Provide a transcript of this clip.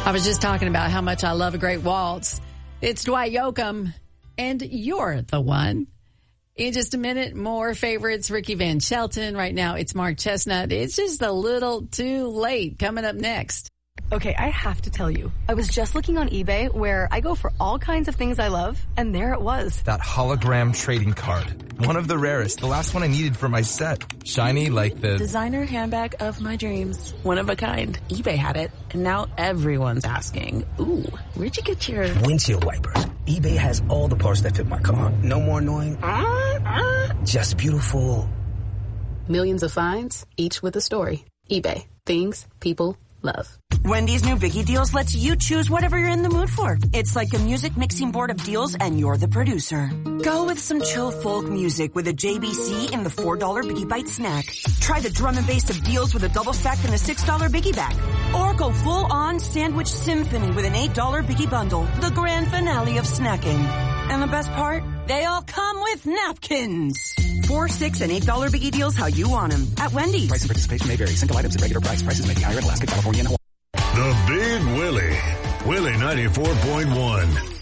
I was just talking about how much I love a great waltz. It's Dwight Yoakam, and you're the one. In just a minute, more favorites. Ricky Van Shelton. Right now, it's Mark Chestnut. It's just a little too late. Coming up next. Okay, I have to tell you, I was just looking on eBay where I go for all kinds of things I love, and there it was. That hologram trading card. One of the rarest. The last one I needed for my set. Shiny like the... designer handbag of my dreams. One of a kind. eBay had it, and now everyone's asking, ooh, where'd you get your... windshield wipers. eBay has all the parts that fit my car. No more annoying... just beautiful. Millions of finds, each with a story. eBay. Things people love. Wendy's new Biggie Deals lets you choose whatever you're in the mood for. It's like a music mixing board of deals, and you're the producer. Go with some chill folk music with a JBC in the $4 Biggie Bite snack. Try the drum and bass of deals with a double stack and a $6 Biggie bag. Or go full-on sandwich symphony with an $8 Biggie bundle, the grand finale of snacking. And the best part? They all come with napkins. 4, 6, and $8 Biggie Deals how you want them at Wendy's. Price and participation may vary. Single items at regular price. Prices may be higher in Alaska, California, and Hawaii. The Big Willie. Willie 94.1.